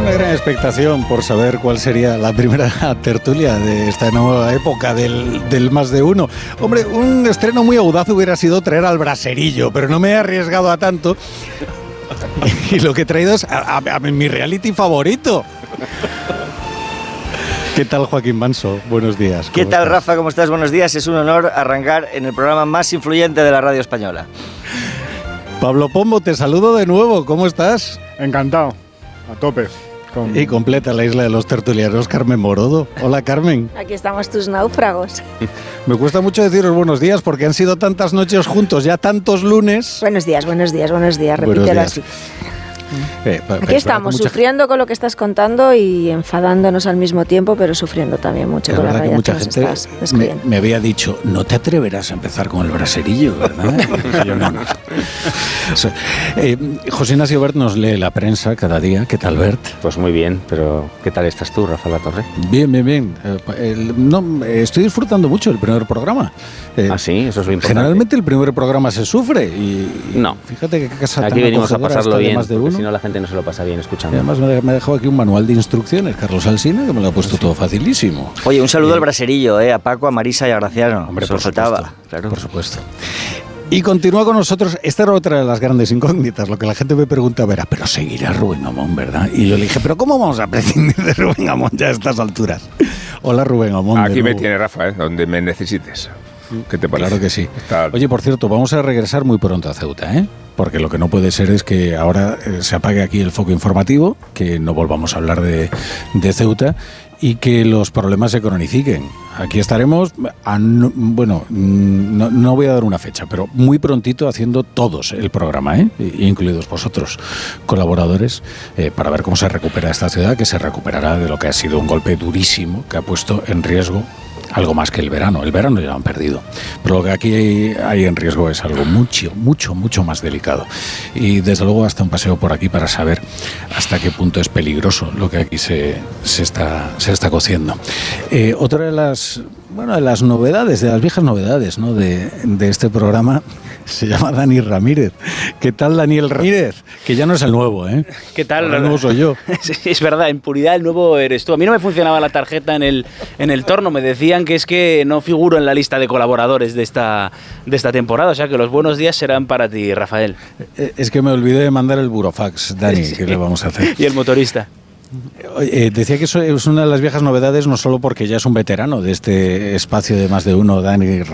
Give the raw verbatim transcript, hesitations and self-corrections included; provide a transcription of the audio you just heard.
una gran expectación por saber cuál sería la primera tertulia de esta nueva época del, del Más de Uno. Hombre, un estreno muy audaz hubiera sido traer al braserillo, pero no me he arriesgado a tanto. Y lo que he traído es a, a, a mi reality favorito. ¿Qué tal, Joaquín Manso? Buenos días. ¿Qué tal, estás? Rafa? ¿Cómo estás? Buenos días. Es un honor arrancar en el programa más influyente de la radio española. Pablo Pombo, te saludo de nuevo. ¿Cómo estás? Encantado. A tope. Con... Y completa la isla de los tertulianos, Carmen Morodo. Hola, Carmen. Aquí estamos tus náufragos. Me cuesta mucho deciros buenos días porque han sido tantas noches juntos, ya tantos lunes. Buenos días, buenos días, buenos días. Buenos Repítelo días. así. Eh, pa, Aquí pa, estamos, mucha... sufriendo con lo que estás contando y enfadándonos al mismo tiempo, pero sufriendo también mucho es con la verdad que realidad mucha que nos gente estás me, describiendo. me había dicho, no te atreverás a empezar con el braserillo, ¿verdad? Y yo, no, no. So, eh, José Ignacio Bert nos lee la prensa cada día. ¿Qué tal, Bert? Pues muy bien, pero ¿qué tal estás tú, Rafael Latorre? Bien, bien, bien. Eh, el, no, estoy disfrutando mucho el primer programa. Eh, ah, sí, eso es lo importante. Generalmente el primer programa se sufre y, y no. Fíjate que casa aquí tan venimos a pasarlo bien, más de porque uno. si no la gente no se lo pasa bien escuchando. Y además me, me ha dejado aquí un manual de instrucciones, Carlos Alsina, que me lo ha puesto sí. todo facilísimo. Oye, un saludo eh, al braserillo, eh, a Paco, a Marisa y a Graciano. Hombre, se por faltaba, supuesto, claro. Por supuesto. Y continúa con nosotros, esta era otra de las grandes incógnitas, lo que la gente me pregunta, verá, pero seguirá Rubén Amón, ¿verdad? Y yo le dije, pero ¿cómo vamos a prescindir de Rubén Amón ya a estas alturas? Hola, Rubén Amón. Aquí me tiene Rafa, ¿eh? Donde me necesites. ¿Qué te parece? Claro que sí. Está... Oye, por cierto, vamos a regresar muy pronto a Ceuta, ¿eh? Porque lo que no puede ser es que ahora se apague aquí el foco informativo, que no volvamos a hablar de, de Ceuta y que los problemas se cronifiquen. Aquí estaremos, a no, bueno, no, no voy a dar una fecha, pero muy prontito haciendo todos el programa, ¿eh? Incluidos vosotros, colaboradores, eh, para ver cómo se recupera esta ciudad, que se recuperará de lo que ha sido un golpe durísimo, que ha puesto en riesgo algo más que el verano. El verano ya lo han perdido. Pero lo que aquí hay, hay en riesgo es algo mucho, mucho, mucho más delicado. Y desde luego hasta un paseo por aquí para saber hasta qué punto es peligroso lo que aquí se, se, está, se está cociendo. Eh, otra de las, bueno, de las novedades, de las viejas novedades, ¿no? de, de este programa se llama Dani Ramírez. ¿Qué tal, Daniel Ramírez? Que ya no es el nuevo, ¿eh? ¿Qué tal? Ahora el nuevo soy yo. Sí, es verdad, en puridad el nuevo eres tú. A mí no me funcionaba la tarjeta en el, en el torno. Me decían que es que no figuro en la lista de colaboradores de esta, de esta temporada. O sea que los buenos días serán para ti, Rafael. Es que me olvidé de mandar el burofax, Dani. Sí. ¿Qué le vamos a hacer? Y el motorista. Eh, decía que eso es una de las viejas novedades, no solo porque ya es un veterano de este espacio de Más de Uno, Dani